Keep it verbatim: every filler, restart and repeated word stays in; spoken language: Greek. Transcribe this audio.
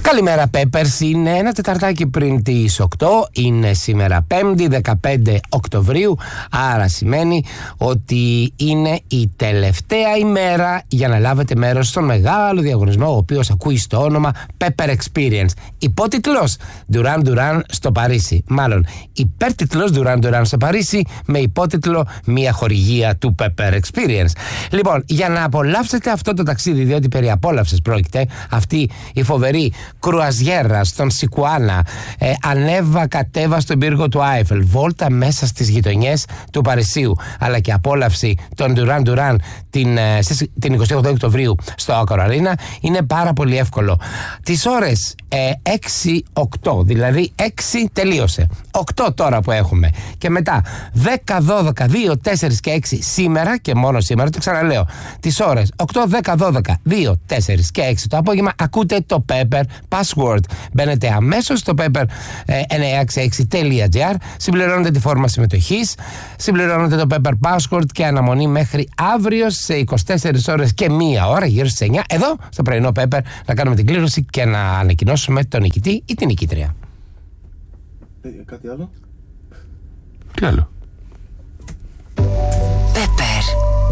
Καλημέρα Peppers, είναι ένα τεταρτάκι πριν τις οκτώ, είναι σήμερα Πέμπτη δεκαπέντε Οκτωβρίου, άρα σημαίνει ότι είναι η τελευταία ημέρα για να λάβετε μέρος στον μεγάλο διαγωνισμό, ο οποίος ακούει στο όνομα Pepper Experience. Υπότιτλος Duran Duran στο Παρίσι, μάλλον υπέρτιτλος Duran Duran στο Παρίσι με υπότιτλο μια χορηγία του Pepper Experience. Λοιπόν, για να απολαύσετε αυτό το ταξίδι, διότι περί απόλαυσης πρόκειται, αυτή η φοβερή κρουαζιέρα στον Σικουάνα, ε, ανέβα κατέβα στον πύργο του Άιφελ, βόλτα μέσα στις γειτονιές του Παρισίου, αλλά και απόλαυση των Duran Duran την, ε, την εικοστή όγδοη Οκτωβρίου στο Accor Arena, είναι πάρα πολύ εύκολο. Τις ώρες ε, έξι οκτώ, δηλαδή έξι τελείωσε, οκτώ τώρα που έχουμε, και μετά δέκα, δώδεκα, δύο, τέσσερα και έξι σήμερα και μόνο σήμερα, το ξαναλέω, τις ώρες οκτώ, δέκα, δώδεκα, δύο, τέσσερα και έξι το απόγευμα ακούτε το Pepper Password. Μπαίνετε αμέσως στο pepper εννιακόσια εξήντα έξι τελεία τζι άρ, συμπληρώνετε τη φόρμα συμμετοχής, συμπληρώνετε το Pepper Password και αναμονή μέχρι αύριο σε είκοσι τέσσερις ώρες και μία ώρα, γύρω στις εννιά, εδώ στο πρωινό Pepper, να κάνουμε την κλήρωση και να ανακοινώσουμε τον νικητή ή την νικήτρια. Ε, κάτι άλλο? Τι άλλο? Pepper.